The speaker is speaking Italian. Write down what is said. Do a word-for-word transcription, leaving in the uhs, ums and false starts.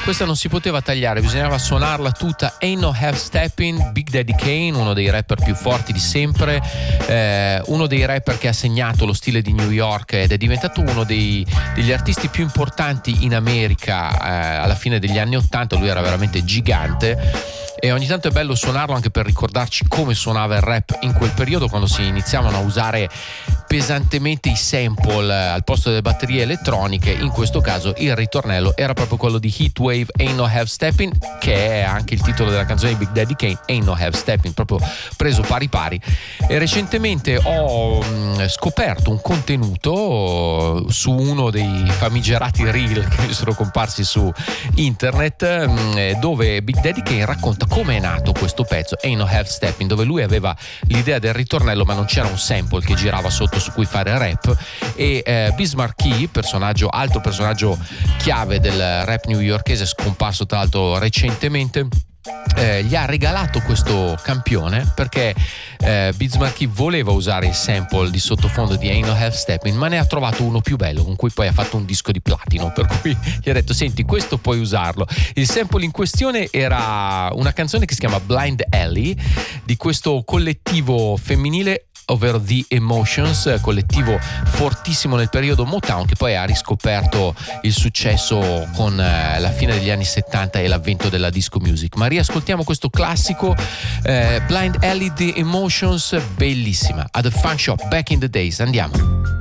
questa non si poteva tagliare, bisognava suonarla tutta. Ain't No Half Steppin', Big Daddy Kane, uno dei rapper più forti di sempre, eh, uno dei rapper che ha segnato lo stile di New York ed è diventato uno dei, degli artisti più importanti in America eh, alla fine degli anni ottanta. Lui era veramente gigante e ogni tanto è bello suonarlo anche per ricordarci come suonava il rap in quel periodo, quando si iniziavano a usare pesantemente i sample al posto delle batterie elettroniche. In questo caso il ritornello era proprio quello di Heatwave, Ain't No Half Steppin', che è anche il titolo della canzone di Big Daddy Kane, Ain't No Half Steppin', proprio preso pari pari. E recentemente ho mh, scoperto un contenuto su uno dei famigerati reel che mi sono comparsi su internet, mh, dove Big Daddy Kane racconta come è nato questo pezzo, Ain't No Half Steppin', dove lui aveva l'idea del ritornello ma non c'era un sample che girava sotto su cui fare rap, e eh, Biz Markie, personaggio, altro personaggio chiave del rap newyorkese, scomparso tra l'altro recentemente, Eh, gli ha regalato questo campione perché eh, Biz Markie voleva usare il sample di sottofondo di Ain't No Half Steppin', ma ne ha trovato uno più bello con cui poi ha fatto un disco di platino, per cui gli ha detto: senti, questo puoi usarlo. Il sample in questione era una canzone che si chiama Blind Alley, di questo collettivo femminile, ovvero The Emotions, collettivo fortissimo nel periodo Motown, che poi ha riscoperto il successo con eh, la fine degli anni settanta e l'avvento della disco music. Ma riascoltiamo questo classico, eh, Blind Alley, The Emotions, bellissima, a The Funk Shop, Back in the Days. Andiamo.